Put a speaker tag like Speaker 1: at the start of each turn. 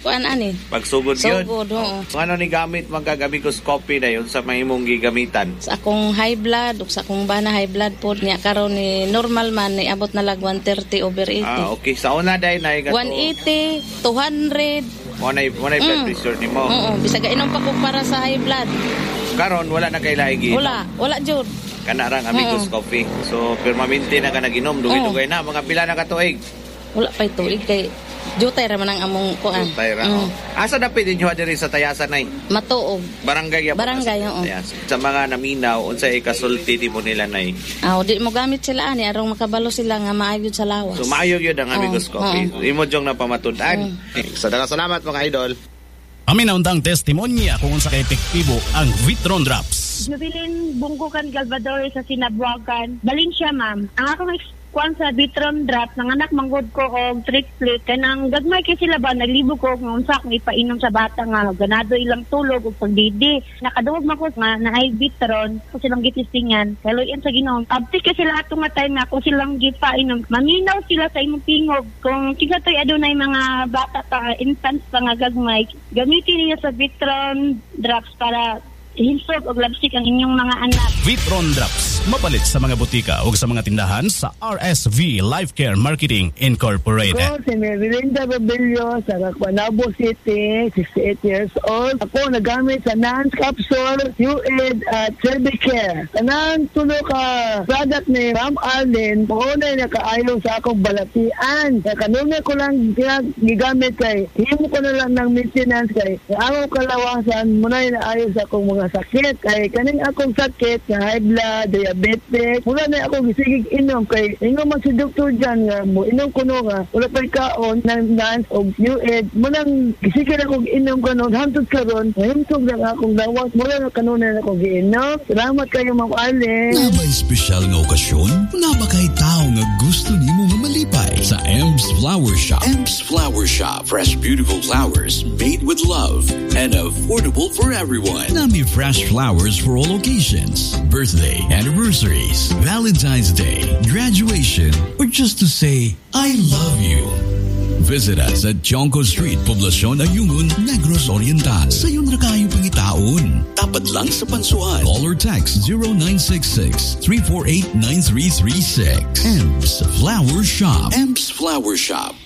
Speaker 1: kuan ani.
Speaker 2: Pagsugod yun.
Speaker 1: Sugod, oo.
Speaker 2: Ano ni gamit Amigos Coffee na yun sa mahimong gigamitan?
Speaker 1: Sa akong high blood ug sa akong bana high blood pod niya karon ni normal man ni abot na lag 130/80.
Speaker 2: Okay. Sa una day na
Speaker 1: 180, 200.
Speaker 2: Wanay blood pressure nimo.
Speaker 1: Oo, bisag inom pa ko para sa high blood.
Speaker 2: Karon wala na kay lahi.
Speaker 1: Wala jud.
Speaker 2: Kana rang Amigos Coffee. So permanente na ka naginom, dugay-dugay na mga pila na katuig.
Speaker 1: Wala pa tuig kay jutay ra man ang among kuan.
Speaker 2: Jutay ra. Asa na pwede nyo diri sa Tayasan nay?
Speaker 1: Matuog.
Speaker 2: Barangay
Speaker 1: oo.
Speaker 2: Sa mga naminaw unsay ikasulti mo nila nay?
Speaker 1: Di mo gamit sila ani arong makabalo sila nga maayo sa lawas.
Speaker 2: So maayo gyud ang Amigos Coffee. Imo jong napamatud-an. Sa daghang salamat mga idol.
Speaker 3: Amin na undang testimonya kung unsa kay epektibo ang Vitron Drops.
Speaker 4: Jubilin Bungkukan Galvador sa Sinabuagan. Balin siya, ma'am. Ang akong kuan sa Vitron Drops, nanganak manggod ko og triplet kanang gagmay kay sila ba naglibo ko kung unsa akong ipainom sa bata nga ganado ilang tulog ug pagdidi. Nakaduog man ko nga naay Vitron ko silang gitistingan. Kaluyan sa Ginoo. Abti ka sila ato nga time na ako silang gipainom. Maminaw sila sa imong tingog kung kinsa toy adunay mga bata pa infants pa nga gagmay. Gamitin niyo sa Vitron Drops para hinsog og labsik ang inyong mga anak.
Speaker 3: Vitron Drops, mapalit sa mga butika o sa mga tindahan sa RSV Life Care Marketing Incorporated.
Speaker 5: Ako si Melinda Babelio sa Caguanabo City, 68 years old. Ako nagamit sa Nance Capsule, UAID at Cervicare. Kanang tulo ka product ni Ma'am Arlene, paunay nakaayon sa akong balatian. Kanuna ko lang gigamit kay, himo ko na lang ng maintenance kay, ang kalawasan muna na ayon sa akong mga sakit. Kay kaning akong sakit, high blood, diabetes, wala na ako gisigig inom kay ingon man si doktor dyan nga mo inom ko no nga wala pa kaon ng Nance o UAID mo nang gisigig ako inom ko no hantod karon himtog lang akong dawas mula na kanuna ako giinom. Salamat kayo Ma'am Arlene.
Speaker 6: Na ba espesyal nga okasyon? Na ba kay tao nga gusto nimo nga malipay sa Ems Flower Shop? Ems Flower Shop, fresh beautiful flowers made with love and affordable for everyone. Nami fresh flowers for all occasions, birthday, anniversaries, Valentine's Day, graduation, or just to say, I love you. Visit us at Jonco Street, Poblacion Ayungun, Negros Oriental. Sa yun na kayo pangitaon. Tapat lang sa Pansuan. Call or text 0966-348-9336. Ems Flower Shop. Ems Flower Shop.